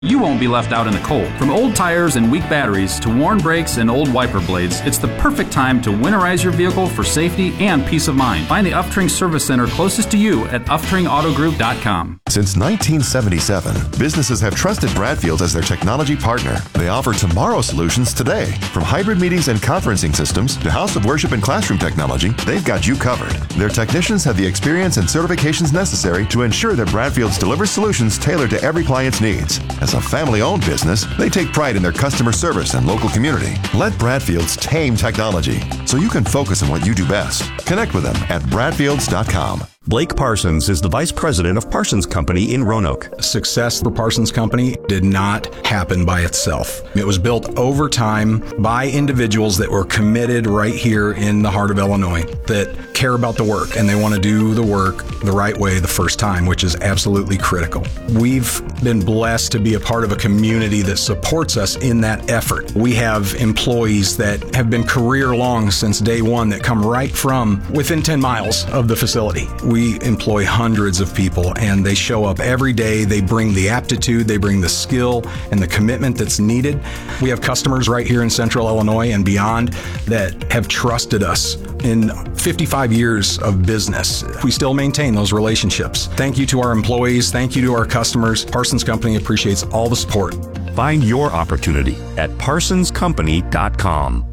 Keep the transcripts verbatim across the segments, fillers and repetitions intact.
You won't be left out in the cold. From old tires and weak batteries to worn brakes and old wiper blades, it's the perfect time to winterize your vehicle for safety and peace of mind. Find the Uftring Service Center closest to you at uftring auto group dot com. Since nineteen seventy-seven, businesses have trusted Bradfield as their technology partner. They offer tomorrow solutions today. From hybrid meetings and conferencing systems to house of worship and classroom technology, they've got you covered. Their technicians have the experience and certifications necessary to ensure that Bradfields delivers solutions tailored to every client's needs. As a family-owned business, they take pride in their customer service and local community. Let Bradfields tame technology so you can focus on what you do best. Connect with them at bradfields dot com. Blake Parsons is the vice president of Parsons Company in Roanoke. Success for Parsons Company did not happen by itself. It was built over time by individuals that were committed right here in the heart of Illinois, that care about the work and they want to do the work the right way the first time, which is absolutely critical. We've been blessed to be a part of a community that supports us in that effort. We have employees that have been career long since day one that come right from within ten miles of the facility. We employ hundreds of people and they show up every day. They bring the aptitude, they bring the skill and the commitment that's needed. We have customers right here in Central Illinois and beyond that have trusted us in fifty-five years of business. We still maintain those relationships. Thank you to our employees. Thank you to our customers. Parsons Company appreciates all the support. Find your opportunity at parsons company dot com.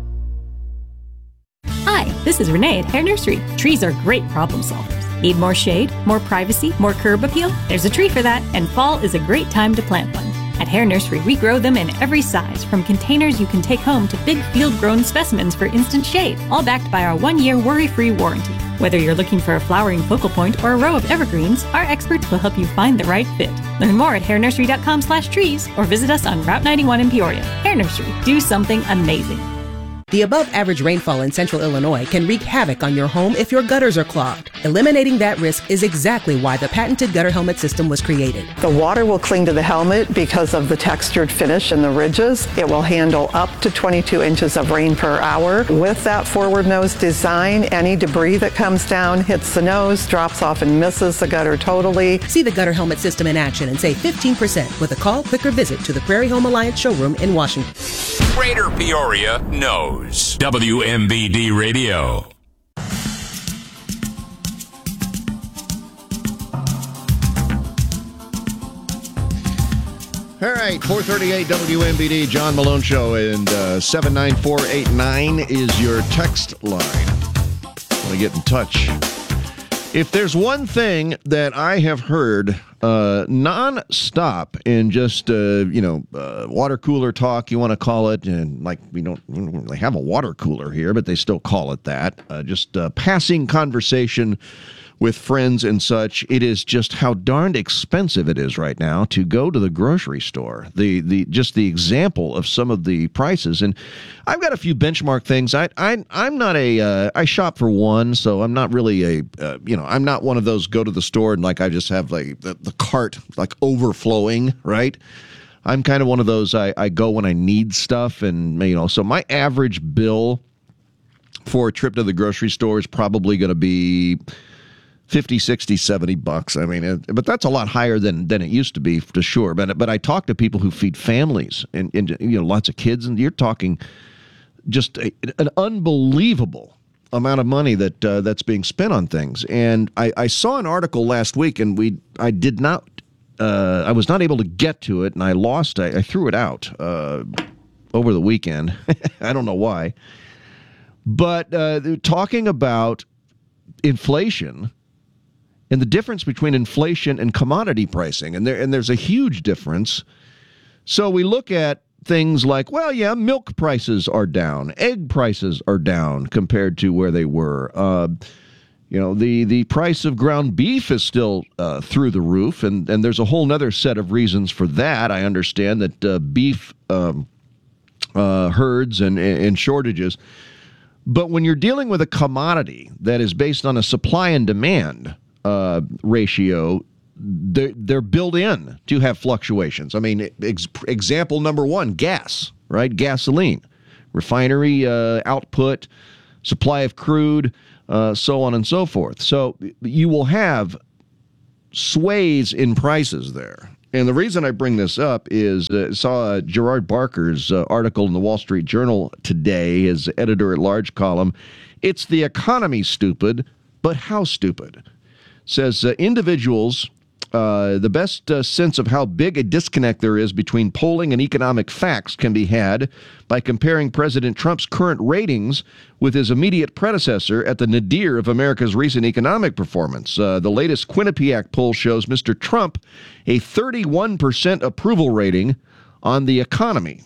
Hi, this is Renee at Hair Nursery. Trees are great problem solvers. Need more shade, more privacy, more curb appeal? There's a tree for that, and fall is a great time to plant one. At Hair Nursery, we grow them in every size, from containers you can take home to big field-grown specimens for instant shade, all backed by our one-year worry-free warranty. Whether you're looking for a flowering focal point or a row of evergreens, our experts will help you find the right fit. Learn more at hair nursery dot com slash trees or visit us on Route ninety-one in Peoria. Hair Nursery, do something amazing. The above-average rainfall in central Illinois can wreak havoc on your home if your gutters are clogged. Eliminating that risk is exactly why the patented gutter helmet system was created. The water will cling to the helmet because of the textured finish and the ridges. It will handle up to twenty-two inches of rain per hour. With that forward nose design, any debris that comes down hits the nose, drops off and misses the gutter totally. See the gutter helmet system in action and save fifteen percent with a call, click, or visit to the Prairie Home Alliance showroom in Washington. Greater Peoria knows. W M B D Radio. All right, four thirty-eight W M B D, John Malone Show, and uh, seven nine four eight nine is your text line. Want to get in touch. If there's one thing that I have heard uh, non-stop in just, uh, you know, uh, water cooler talk, you want to call it, and like we don't, we don't really have a water cooler here, but they still call it that, uh, just uh, passing conversation with friends and such, it is just how darned expensive it is right now to go to the grocery store. The the just the example of some of the prices, and I've got a few benchmark things. I I I'm not a uh, I shop for one, so I'm not really a uh, you know I'm not one of those go to the store and like I just have like the, the cart like overflowing, right? I'm kind of one of those I I go when I need stuff, and you know so my average bill for a trip to the grocery store is probably going to be fifty, sixty, seventy bucks. I mean, it, but that's a lot higher than, than it used to be, for sure. But but I talk to people who feed families and, and you know lots of kids, and you're talking just a, an unbelievable amount of money that uh, that's being spent on things. And I, I saw an article last week, and we I did not uh, I was not able to get to it, and I lost. I, I threw it out uh, over the weekend. I don't know why, but uh, they're talking about inflation. And the difference between inflation and commodity pricing, and there and there's a huge difference. So we look at things like, well, yeah, milk prices are down, egg prices are down compared to where they were. Uh, you know, the the price of ground beef is still uh, through the roof, and and there's a whole other set of reasons for that. I understand that uh, beef um, uh, herds and and shortages, but when you're dealing with a commodity that is based on a supply and demand Uh, ratio, they're, they're built in to have fluctuations. I mean, ex- example number one, gas, right? Gasoline, refinery uh, output, supply of crude, uh, so on and so forth. So you will have sways in prices there. And the reason I bring this up is uh, saw uh, Gerard Barker's uh, article in the Wall Street Journal today, his editor-at-large column. It's the economy, stupid, but how stupid? Says uh, individuals, uh, the best uh, sense of how big a disconnect there is between polling and economic facts can be had by comparing President Trump's current ratings with his immediate predecessor at the nadir of America's recent economic performance. Uh, the latest Quinnipiac poll shows Mister Trump a thirty-one percent approval rating on the economy.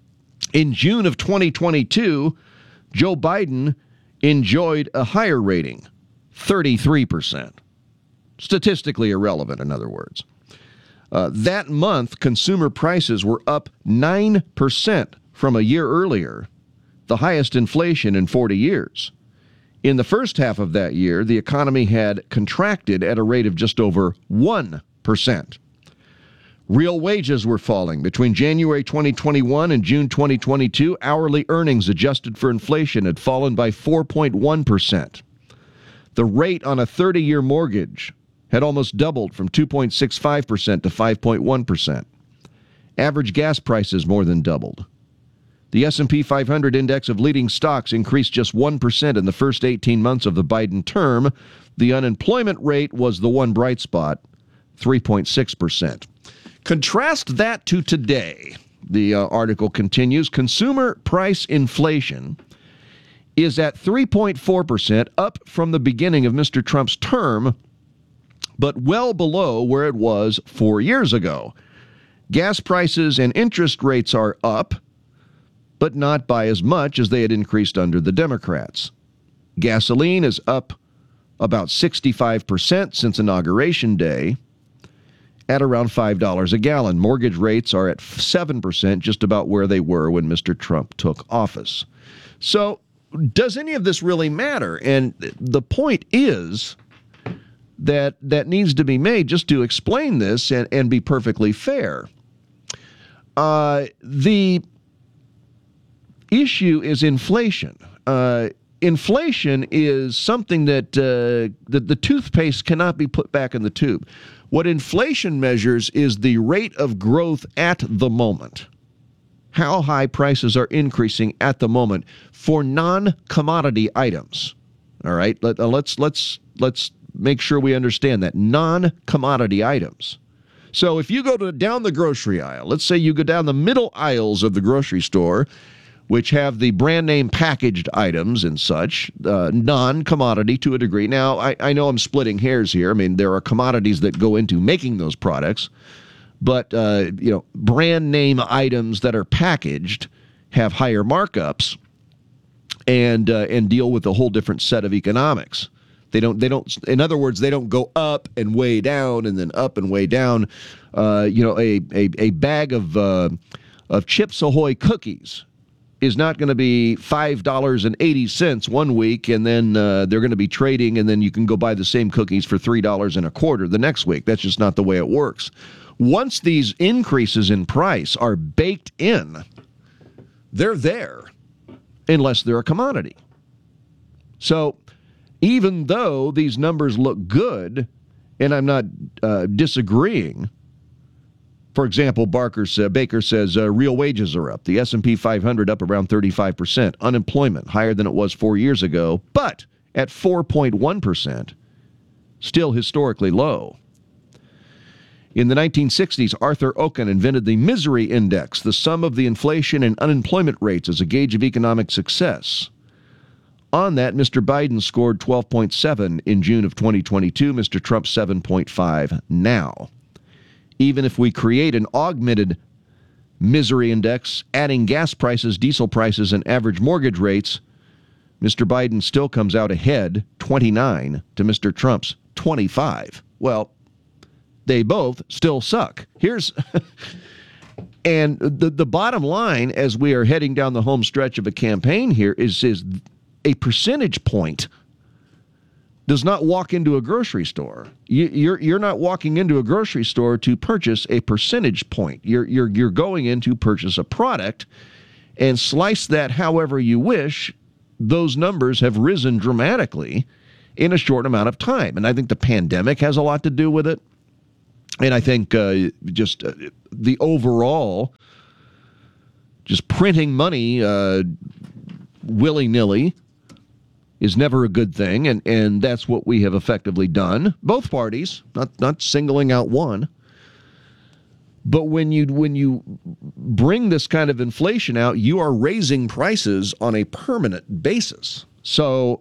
In June of twenty twenty-two, Joe Biden enjoyed a higher rating, thirty-three percent. Statistically irrelevant, in other words. Uh, that month, consumer prices were up nine percent from a year earlier, the highest inflation in forty years. In the first half of that year, the economy had contracted at a rate of just over one percent. Real wages were falling. Between January twenty twenty-one and June twenty twenty-two, hourly earnings adjusted for inflation had fallen by four point one percent. The rate on a thirty-year mortgage had almost doubled from two point six five percent to five point one percent. Average gas prices more than doubled. The S and P five hundred index of leading stocks increased just one percent in the first eighteen months of the Biden term. The unemployment rate was the one bright spot, three point six percent. Contrast that to today. The uh, article continues. Consumer price inflation is at three point four percent, up from the beginning of Mister Trump's term, but well below where it was four years ago. Gas prices and interest rates are up, but not by as much as they had increased under the Democrats. Gasoline is up about sixty-five percent since Inauguration Day, at around five dollars a gallon. Mortgage rates are at seven percent, just about where they were when Mister Trump took office. So, does any of this really matter? And the point is that that needs to be made just to explain this and, and be perfectly fair. Uh, the issue is inflation. Uh, inflation is something that, uh, that the toothpaste cannot be put back in the tube. What inflation measures is the rate of growth at the moment. How high prices are increasing at the moment for non-commodity items. All right, Let, uh, let's let's let's make sure we understand that. Non-commodity items. So if you go to down the grocery aisle, let's say you go down the middle aisles of the grocery store, which have the brand name packaged items and such, uh, non-commodity to a degree. Now, I, I know I'm splitting hairs here. I mean, there are commodities that go into making those products. But, uh, you know, brand name items that are packaged have higher markups and uh, and deal with a whole different set of economics. They don't, they don't, in other words, they don't go up and way down and then up and way down. Uh, you know, a, a, a bag of, uh, of Chips Ahoy cookies is not going to be five dollars and eighty cents one week, and then uh, they're going to be trading, and then you can go buy the same cookies for three dollars and a quarter the next week. That's just not the way it works. Once these increases in price are baked in, they're there, unless they're a commodity. So even though these numbers look good, and I'm not uh, disagreeing, for example, Barker uh, Baker says uh, real wages are up. The S and P five hundred up around thirty-five percent. Unemployment higher than it was four years ago, but at four point one percent, still historically low. In the nineteen sixties, Arthur Okun invented the Misery Index, the sum of the inflation and unemployment rates as a gauge of economic success. On that, Mister Biden scored twelve point seven in June of twenty twenty-two, Mister Trump seven point five now. Even if we create an augmented misery index, adding gas prices, diesel prices, and average mortgage rates, Mister Biden still comes out ahead, twenty-nine to Mister Trump's twenty-five. Well, they both still suck. Here's, and the, the bottom line as we are heading down the home stretch of a campaign here is, is a percentage point does not walk into a grocery store. You, you're you're not walking into a grocery store to purchase a percentage point. You're you're you're going in to purchase a product, and slice that however you wish. Those numbers have risen dramatically in a short amount of time, and I think the pandemic has a lot to do with it. And I think uh, just uh, the overall, just printing money uh, willy-nilly is never a good thing, and, and that's what we have effectively done. Both parties, not not singling out one. But when you when you bring this kind of inflation out, you are raising prices on a permanent basis. So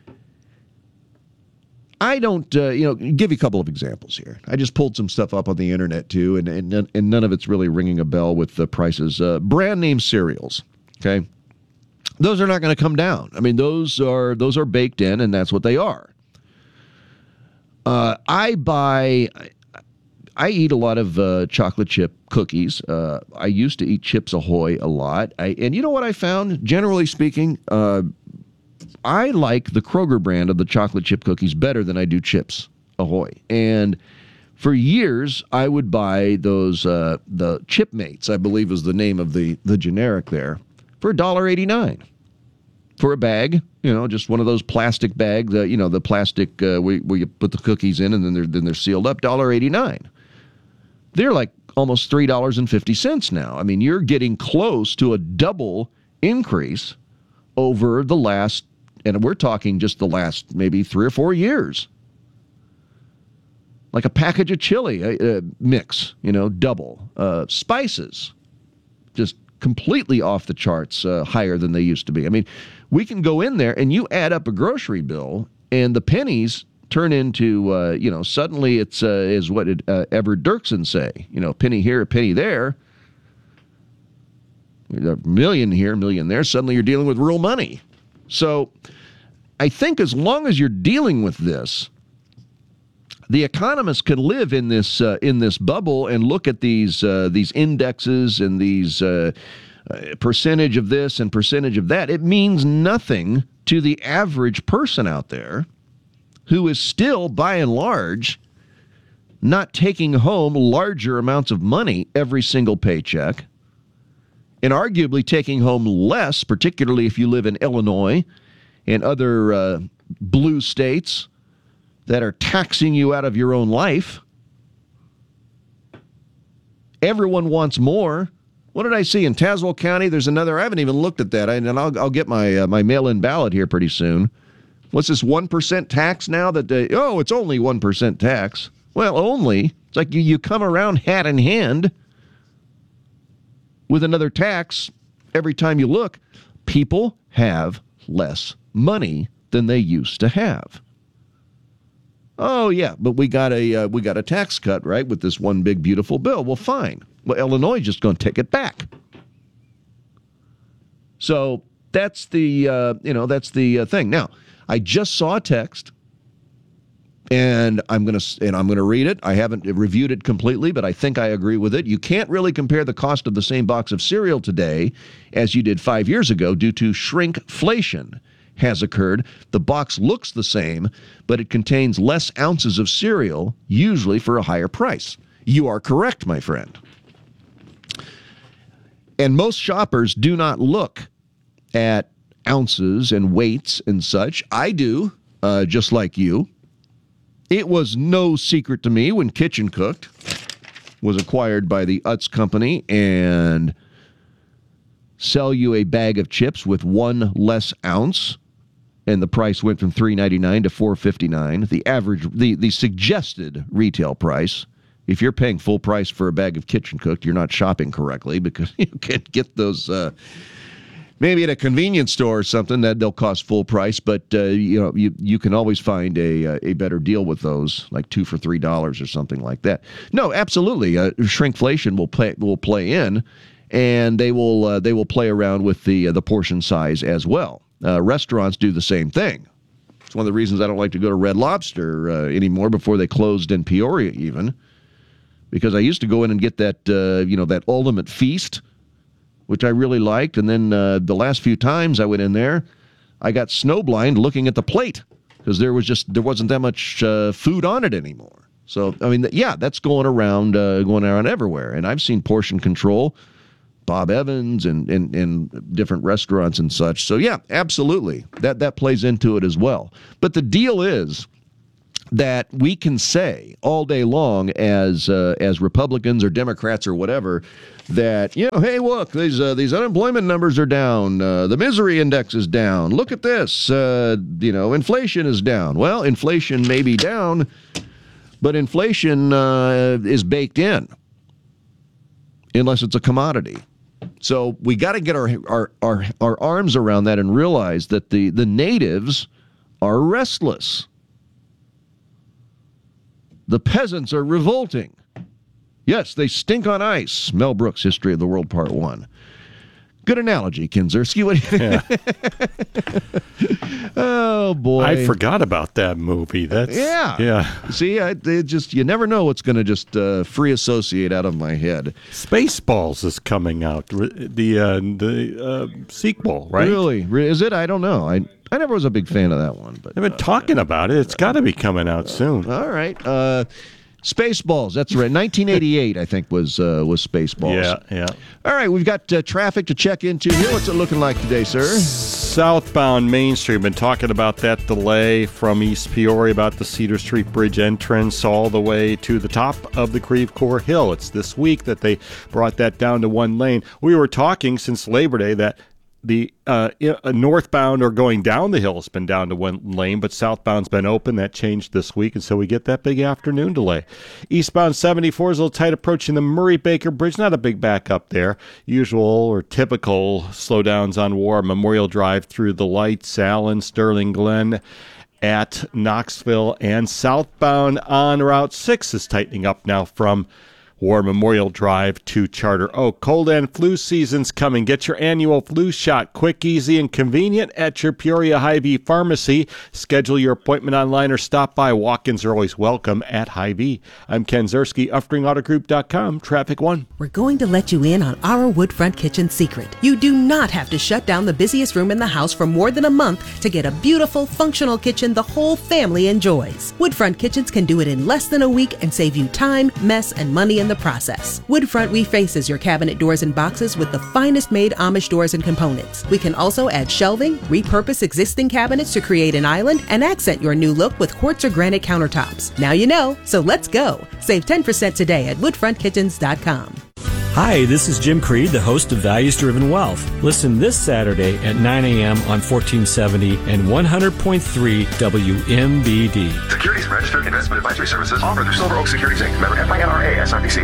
I don't, uh, you know, give you a couple of examples here. I just pulled some stuff up on the internet too, and and, and none of it's really ringing a bell with the prices. Uh, brand name cereals, okay? Those are not going to come down. I mean, those are those are baked in, and that's what they are. Uh, I buy, I eat a lot of uh, chocolate chip cookies. Uh, I used to eat Chips Ahoy a lot. I, and you know what I found? Generally speaking, uh, I like the Kroger brand of the chocolate chip cookies better than I do Chips Ahoy. And for years, I would buy those, uh, the Chipmates, I believe is the name of the, the generic there, for one dollar and eighty-nine cents for a bag, you know, just one of those plastic bags, uh, you know, the plastic uh, where, where you put the cookies in and then they're, then they're sealed up, one dollar and eighty-nine cents. They're like almost three dollars and fifty cents now. I mean, you're getting close to a double increase over the last, and we're talking just the last maybe three or four years. Like a package of chili uh, mix, you know, double. Uh, spices, just completely off the charts, uh, higher than they used to be. I mean, we can go in there and you add up a grocery bill and the pennies turn into, uh, you know, suddenly it's, uh, is what did uh, Everett Dirksen say, you know, penny here, a penny there, a million here, a million there, suddenly you're dealing with real money. So I think as long as you're dealing with this, the economists can live in this uh, in this bubble and look at these uh, these indexes and these uh, uh, percentage of this and percentage of that. It means nothing to the average person out there who is still, by and large, not taking home larger amounts of money every single paycheck, and arguably taking home less, particularly if you live in Illinois and other uh, blue states that are taxing you out of your own life. Everyone wants more. What did I see in Tazewell County? There's another. I haven't even looked at that, and I'll, I'll get my uh, my mail-in ballot here pretty soon. What's this one percent tax now? That uh, oh, it's only one percent tax. Well, only. It's like you, you come around hat in hand with another tax every time you look. People have less money than they used to have. Oh, yeah, but we got a uh, we got a tax cut, right, with this one big, beautiful bill. Well, fine. Well, Illinois is just going to take it back. So that's the, uh, you know, that's the uh, thing. Now, I just saw a text, and I'm going to and I'm going to read it. I haven't reviewed it completely, but I think I agree with it. You can't really compare the cost of the same box of cereal today as you did five years ago due to shrinkflation has occurred. The box looks the same, but it contains less ounces of cereal, usually for a higher price. You are correct, my friend. And most shoppers do not look at ounces and weights and such. I do, uh, just like you. It was no secret to me when Kitchen Cooked was acquired by the Utz Company and sell you a bag of chips with one less ounce, and the price went from three ninety-nine to four fifty-nine. The average, the, the suggested retail price, if you're paying full price for a bag of Kitchen Cooked, you're not shopping correctly because you can't get those, uh, maybe at a convenience store or something that they'll cost full price, but uh, you know you, you can always find a a better deal with those, like two for three dollars or something like that. No, absolutely, uh, shrinkflation will play will play in, and they will uh, they will play around with the uh, the portion size as well. Uh, restaurants do the same thing. It's one of the reasons I don't like to go to Red Lobster uh, anymore. Before they closed in Peoria, even, because I used to go in and get that uh, you know that ultimate feast, which I really liked, and then uh, the last few times I went in there, I got snowblind looking at the plate because there was just there wasn't that much uh, food on it anymore. So I mean, yeah, that's going around uh, going around everywhere, and I've seen portion control. Bob Evans and, and, and different restaurants and such. So, yeah, absolutely. That that plays into it as well. But the deal is, that we can say all day long as uh, as Republicans or Democrats or whatever that, you know, hey, look, these uh, these unemployment numbers are down. Uh, the misery index is down. Look at this. Uh, you know, inflation is down. Well, inflation may be down, but inflation uh, is baked in unless it's a commodity. So we got to get our, our our our arms around that and realize that the, the natives are restless. The peasants are revolting. Yes, they stink on ice. Mel Brooks, History of the World, Part One. Good analogy, Kinzerski. What do you yeah. Oh, boy. I forgot about that movie. That's Yeah. Yeah. See, I, it just you never know what's going to just uh, free associate out of my head. Spaceballs is coming out. The uh, the uh, sequel, right? Really? Is it? I don't know. I I never was a big fan of that one. But I've been uh, talking about it. It's got to be coming out soon. All right. Uh, Spaceballs. That's right. nineteen eighty-eight, I think, was uh, was Spaceballs. Yeah, yeah. All right, we've got uh, traffic to check into here. What's it looking like today, sir? Southbound Main Street. Been talking about that delay from East Peoria about the Cedar Street Bridge entrance all the way to the top of the Creve Coeur Hill. It's this week that they brought that down to one lane. We were talking since Labor Day that the uh, northbound or going down the hill has been down to one lane, but southbound's been open. That changed this week, and so we get that big afternoon delay. Eastbound seventy-four is a little tight approaching the Murray-Baker Bridge. Not a big backup there. Usual or typical slowdowns on War Memorial Drive through the lights, Allen, Sterling Glen at Knoxville, and southbound on Route six is tightening up now from War Memorial Drive to Charter Oak. Cold and flu season's coming. Get your annual flu shot quick, easy, and convenient at your Peoria Hy-Vee pharmacy. Schedule your appointment online or stop by. Walk-ins are always welcome at Hy-Vee. I'm Ken Zerski, Uftring Auto Group dot com, Traffic One. We're going to let you in on our Woodfront Kitchen secret. You do not have to shut down the busiest room in the house for more than a month to get a beautiful, functional kitchen the whole family enjoys. Woodfront Kitchens can do it in less than a week and save you time, mess, and money in the process. Woodfront refaces your cabinet doors and boxes with the finest made Amish doors and components. We can also add shelving, repurpose existing cabinets to create an island, and accent your new look with quartz or granite countertops. Now you know, so let's go. Save ten percent today at woodfront kitchens dot com. Hi, this is Jim Creed, the host of Values Driven Wealth. Listen this Saturday at nine a.m. on fourteen seventy and one hundred point three W M B D. Securities and Registered Investment Advisory Services offered through Silver Oak Securities, Incorporated. Member F I N R A S I P C.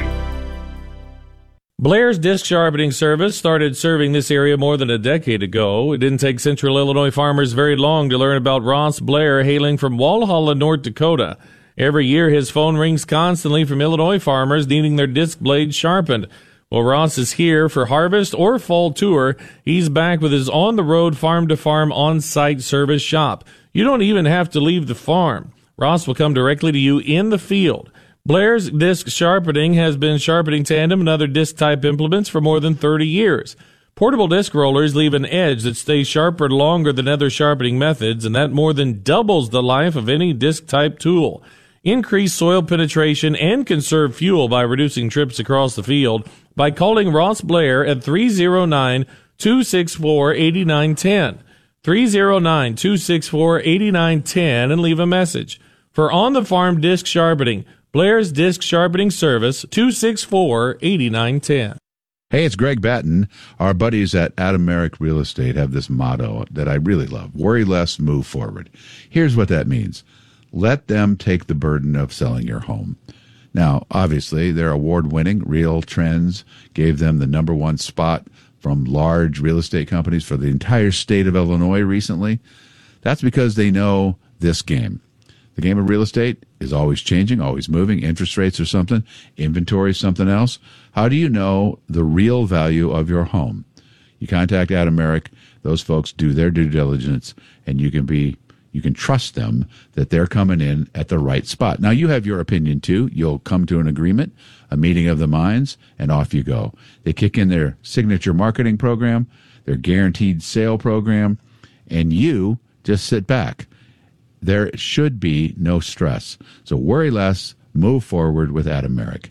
Blair's Disc Sharpening Service started serving this area more than a decade ago. It didn't take Central Illinois farmers very long to learn about Ross Blair, hailing from Walhalla, North Dakota. Every year, his phone rings constantly from Illinois farmers needing their disc blades sharpened. Well, Ross is here for harvest or fall tour. He's back with his on-the-road, farm-to-farm, on-site service shop. You don't even have to leave the farm. Ross will come directly to you in the field. Blair's Disc Sharpening has been sharpening tandem and other disc-type implements for more than thirty years. Portable disc rollers leave an edge that stays sharper longer than other sharpening methods, and that more than doubles the life of any disc-type tool. Increase soil penetration and conserve fuel by reducing trips across the field by calling Ross Blair at three oh nine, two six four, eight nine one zero, three oh nine, two six four, eight nine one zero, and leave a message. For on-the-farm disc sharpening, Blair's Disc Sharpening Service, two six four, eight nine one zero. Hey, it's Greg Batten. Our buddies at Adam Merrick Real Estate have this motto that I really love: worry less, move forward. Here's what that means. Let them take the burden of selling your home. Now, obviously, they're award-winning. Real Trends gave them the number one spot from large real estate companies for the entire state of Illinois recently. That's because they know this game. The game of real estate is always changing, always moving. Interest rates are something, inventory is something else. How do you know the real value of your home? You contact Adam Merrick. Those folks do their due diligence, and you can be you can trust them that they're coming in at the right spot. Now, you have your opinion, too. You'll come to an agreement, a meeting of the minds, and off you go. They kick in their signature marketing program, their guaranteed sale program, and you just sit back. There should be no stress. So worry less, move forward with Adam Merrick.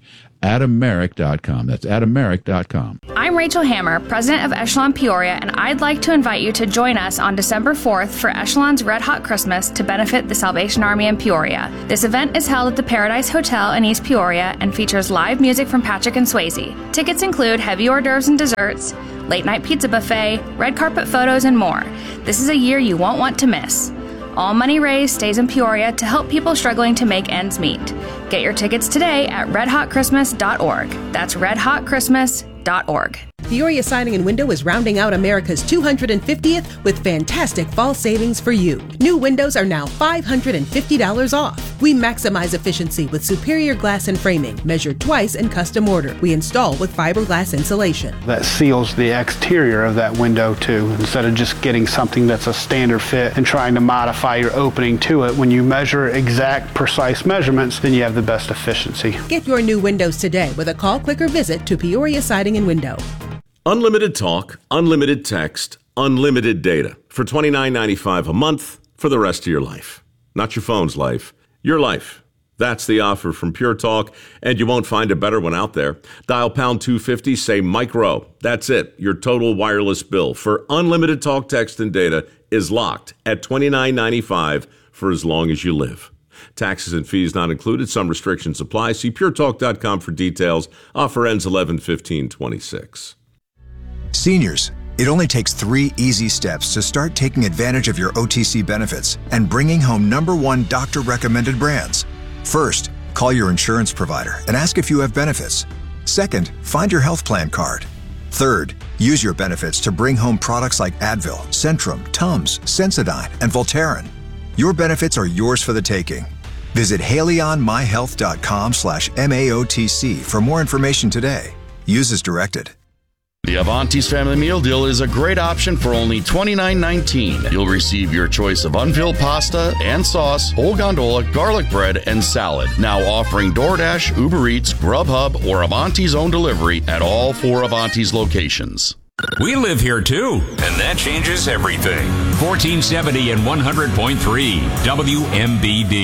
adam merrick dot com. That's adam merrick dot com. I'm Rachel Hammer, president of Echelon Peoria, and I'd like to invite you to join us on December fourth for Echelon's Red Hot Christmas to benefit the Salvation Army in Peoria. This event is held at the Paradise Hotel in East Peoria and features live music from Patrick and Swayze. Tickets include heavy hors d'oeuvres and desserts, late-night pizza buffet, red carpet photos, and more. This is a year you won't want to miss. All money raised stays in Peoria to help people struggling to make ends meet. Get your tickets today at red hot christmas dot org. That's red hot christmas dot org. Peoria Siding and Window is rounding out America's two hundred fiftieth with fantastic fall savings for you. New windows are now five hundred fifty dollars off. We maximize efficiency with superior glass and framing, measured twice and custom ordered. We install with fiberglass insulation. That seals the exterior of that window too, instead of just getting something that's a standard fit and trying to modify your opening to it. When you measure exact, precise measurements, then you have the best efficiency. Get your new windows today with a call, click, or visit to Peoria Siding and Window. Unlimited talk, unlimited text, unlimited data for twenty-nine ninety-five a month for the rest of your life. Not your phone's life, your life. That's the offer from Pure Talk, and you won't find a better one out there. Dial pound two fifty, say Mike Rowe. That's it. Your total wireless bill for unlimited talk, text, and data is locked at twenty-nine ninety-five for as long as you live. Taxes and fees not included. Some restrictions apply. See pure talk dot com for details. Offer ends eleven fifteen twenty-six. Seniors, it only takes three easy steps to start taking advantage of your O T C benefits and bringing home number one doctor-recommended brands. First, call your insurance provider and ask if you have benefits. Second, find your health plan card. Third, use your benefits to bring home products like Advil, Centrum, Tums, Sensodyne, and Voltaren. Your benefits are yours for the taking. Visit haley on my health dot com slash M A O T C for more information today. Use as directed. The Avanti's Family Meal Deal is a great option for only twenty-nine nineteen. You'll receive your choice of unfilled pasta and sauce, whole gondola, garlic bread, and salad. Now offering DoorDash, Uber Eats, Grubhub, or Avanti's own delivery at all four Avanti's locations. We live here too, and that changes everything. fourteen seventy and one hundred point three W M B D.